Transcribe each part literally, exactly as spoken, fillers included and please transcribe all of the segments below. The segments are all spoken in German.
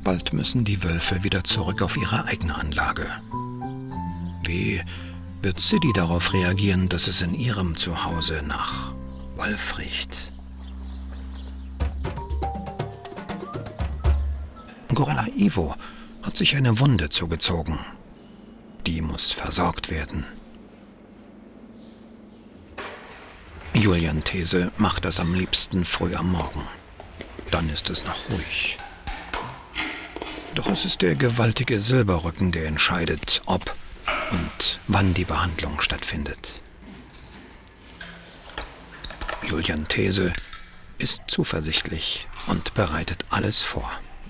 Bald müssen die Wölfe wieder zurück auf ihre eigene Anlage. Wie wird Siddi darauf reagieren, dass es in ihrem Zuhause nach Wolf riecht? Gorilla Ivo hat sich eine Wunde zugezogen. Die muss versorgt werden. Julian These macht das am liebsten früh am Morgen. Dann ist es noch ruhig. Doch es ist der gewaltige Silberrücken, der entscheidet, ob und wann die Behandlung stattfindet. Julian These ist zuversichtlich und bereitet alles vor.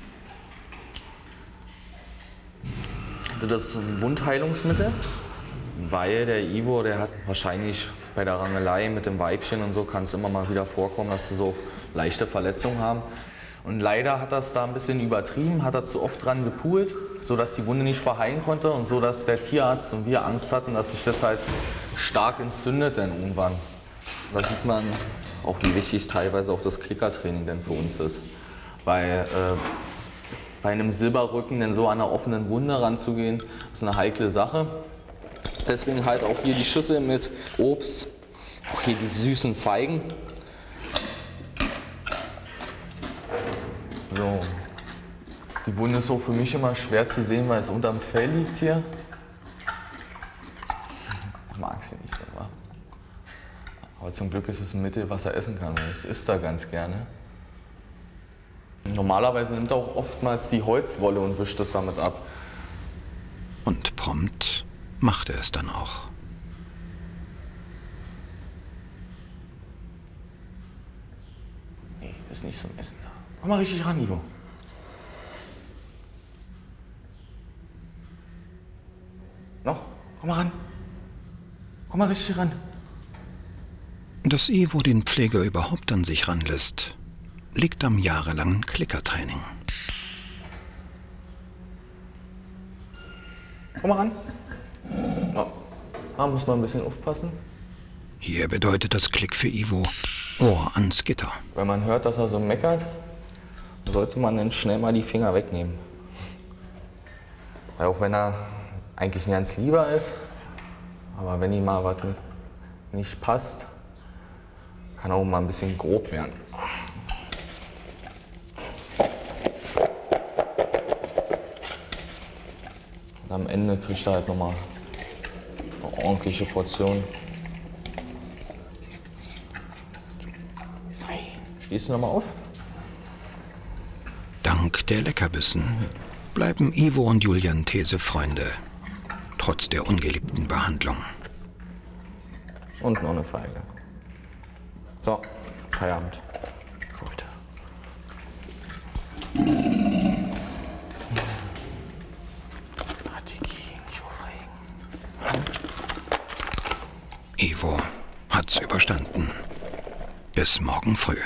Das ist ein Wundheilungsmittel, weil der Ivo, der hat wahrscheinlich bei der Rangelei mit dem Weibchen und so, kann es immer mal wieder vorkommen, dass sie so leichte Verletzungen haben. Und leider hat das da ein bisschen übertrieben, hat er zu oft dran gepult, sodass die Wunde nicht verheilen konnte und so, dass der Tierarzt und wir Angst hatten, dass sich das halt stark entzündet dann irgendwann. Da sieht man auch, wie wichtig teilweise auch das Klickertraining denn für uns ist. Weil äh, bei einem Silberrücken denn so an einer offenen Wunde ranzugehen, ist eine heikle Sache. Deswegen halt auch hier die Schüssel mit Obst, auch hier die süßen Feigen. So. Die Wunde ist auch für mich immer schwer zu sehen, weil es unterm Fell liegt hier. Ich mag sie nicht so, wa? Aber zum Glück ist es ein Mittel, was er essen kann, weil es isst er ganz gerne. Normalerweise nimmt er auch oftmals die Holzwolle und wischt es damit ab. Und prompt macht er es dann auch. Nee, ist nicht zum Essen da. Komm mal richtig ran, Ivo. Noch? Komm mal ran. Komm mal richtig ran. Dass Ivo den Pfleger überhaupt an sich ranlässt, liegt am jahrelangen Klickertraining. Komm mal ran. Oh. Da muss man ein bisschen aufpassen. Hier bedeutet das Klick für Ivo Ohr ans Gitter. Wenn man hört, dass er so meckert, sollte man dann schnell mal die Finger wegnehmen. Weil auch wenn er eigentlich ein ganz lieber ist, aber wenn ihm mal was nicht passt, kann er auch mal ein bisschen grob werden. Und am Ende kriegt er halt nochmal eine ordentliche Portion. Schließt du nochmal auf? Dank der Leckerbissen bleiben Ivo und Julian These Freunde, trotz der ungeliebten Behandlung. Und noch eine Feige. So, Feierabend. Für heute. Nicht aufregen. Ivo hat's überstanden. Bis morgen früh.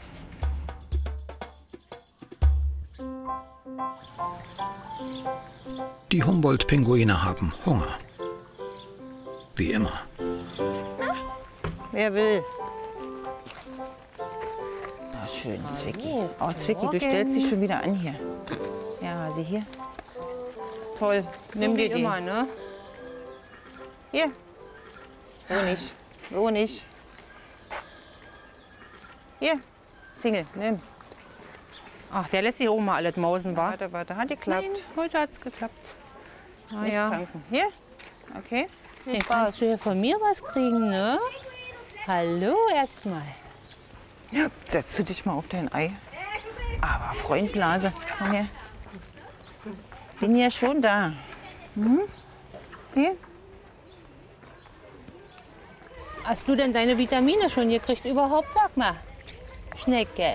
Die Humboldt-Pinguine haben Hunger. Wie immer. Wer will? Na schön, Zwicky. Oh, Zwicky, du stellst dich schon wieder an hier. Ja, sieh hier. Toll, nimm dir den. Immer, ne? Hier. So nicht. So nicht. Hier, Single, nimm. Ach, der lässt sich auch mal alles mausen, wa? Warte, warte, hat geklappt. Nein, heute hat's geklappt. Ah, Nicht ja. zanken. Hier, okay. Viel Dann Spaß. kannst du ja von mir was kriegen, ne? Hallo erstmal. Ja, setzt du dich mal auf dein Ei. Aber Freund Blase, komm her. Bin ja schon da. Hm? Hier? Hast du denn deine Vitamine schon gekriegt überhaupt? Sag mal. Schnecke.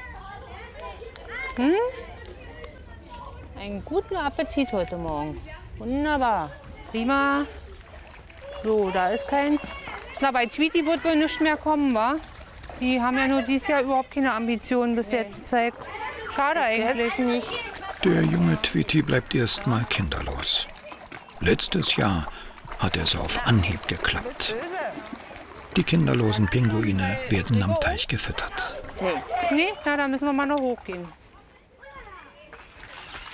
Hm? Einen guten Appetit heute Morgen. Wunderbar. Prima. So, da ist keins. Na, bei Tweety wird wohl nichts mehr kommen, wa? Die haben ja nur dieses Jahr überhaupt keine Ambitionen bis jetzt gezeigt. Schade eigentlich. Jetzt nicht. Der junge Tweety bleibt erstmal kinderlos. Letztes Jahr hat es auf Anhieb geklappt. Die kinderlosen Pinguine werden am Teich gefüttert. Nee. Nee, na, da müssen wir mal noch hochgehen.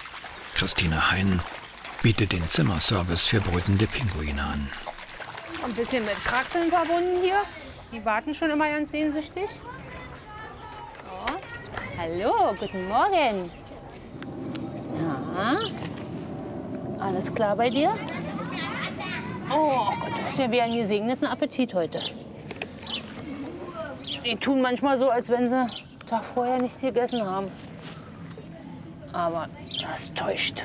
Christine Hein bietet den Zimmerservice für brütende Pinguine an. Ein bisschen mit Kraxeln verbunden hier. Die warten schon immer ganz sehnsüchtig. So. Hallo, guten Morgen. Ja. Alles klar bei dir? Oh Gott, wir haben einen gesegneten Appetit heute. Die tun manchmal so, als wenn sie einen Tag vorher nichts gegessen haben. Aber das täuscht.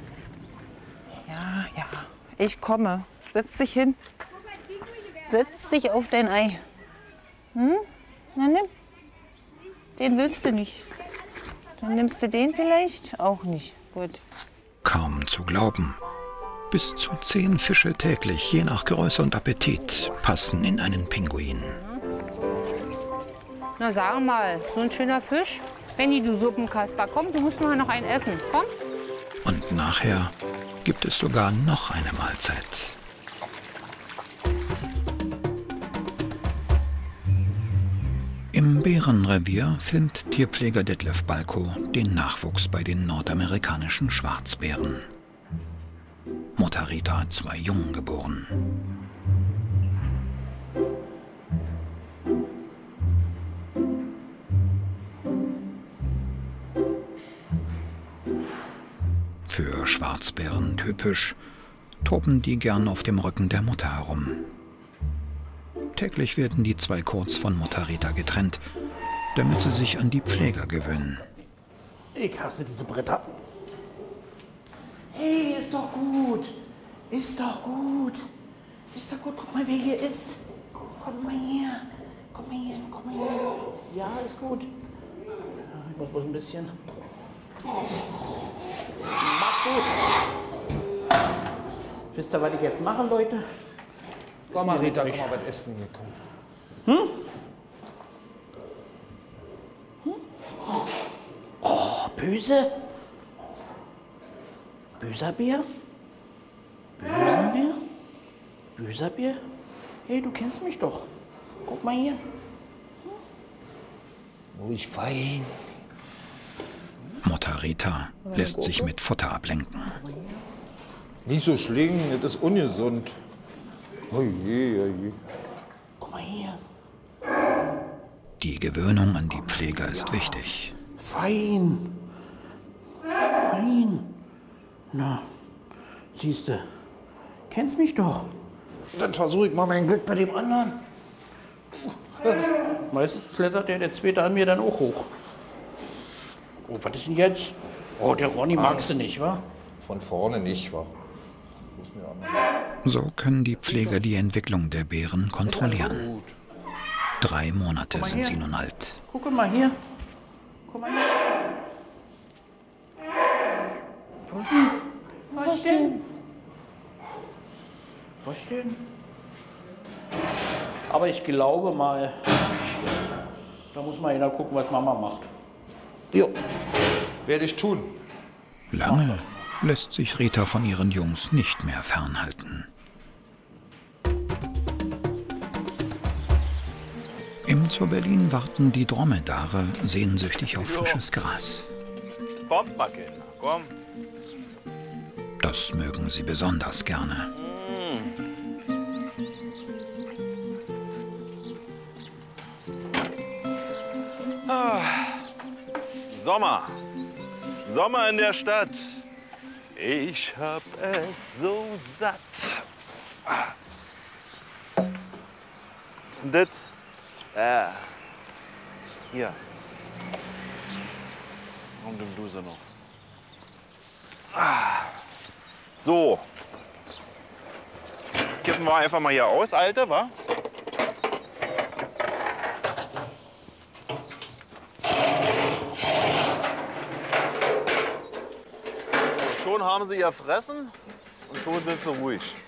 Ja, ja, ich komme. Setz dich hin. Setz dich auf dein Ei. Hm? Na, nimm. Den willst du nicht. Dann nimmst du den vielleicht auch nicht. Gut. Kaum zu glauben. Bis zu zehn Fische täglich, je nach Größe und Appetit, passen in einen Pinguin. Na, sag mal, so ein schöner Fisch. Benni, du Suppenkasper, komm, du musst mal noch einen essen. Komm. Und nachher gibt es sogar noch eine Mahlzeit. Im Bärenrevier filmt Tierpfleger Detlef Balko den Nachwuchs bei den nordamerikanischen Schwarzbären. Mutter Rita hat zwei Jungen geboren. Für Schwarzbären typisch, toben die gern auf dem Rücken der Mutter herum. Täglich werden die zwei kurz von Mutter Rita getrennt, damit sie sich an die Pfleger gewöhnen. Ich hasse diese Bretter. Hey, ist doch gut. Ist doch gut. Ist doch gut. Guck mal, wer hier ist. Komm mal hier. Komm mal hier. Komm mal hier. Ja, ist gut. Ja, ich muss bloß ein bisschen. Mach gut. Wisst ihr, was ich jetzt mache, Leute? Komm mal, Rita, komm mal was essen hier, komm. Hm? Hm? Oh, böse. Böser Bär? Böser Bär? Böser Bär? Hey, du kennst mich doch. Guck mal hier. Hm? Ruhig fein. Mutter Rita lässt sich mit Futter ablenken. Nicht so schlingen, das ist ungesund. Oje, oje. Guck mal hier. Die Gewöhnung an die Pfleger ist wichtig. Fein. Fein. Na, siehste, kennst mich doch. Dann versuche ich mal mein Glück bei dem anderen. Meistens klettert der, der Zweite an mir dann auch hoch. Oh, was ist denn jetzt? Oh, der Ronny magst du nicht, wa? Von vorne nicht, wa? So können die Pfleger die Entwicklung der Bären kontrollieren. Drei Monate sind sie nun alt. Guck mal hier. Guck mal hier. Was denn? Was denn? Was denn? Aber ich glaube mal, da muss mal einer gucken, was Mama macht. Jo, werde ich tun. Lange lässt sich Rita von ihren Jungs nicht mehr fernhalten. Im Zoo Berlin warten die Dromedare sehnsüchtig auf frisches Gras. Kommt mal, Kinder, komm. Das mögen sie besonders gerne. Ah, Sommer. Sommer in der Stadt. Ich hab es so satt. Was ist denn das? Äh, hier. Und den Bluse noch. Ah. So. Kippen wir einfach mal hier aus, Alte, wa? Schon haben sie ihr Fressen und schon sind sie ruhig.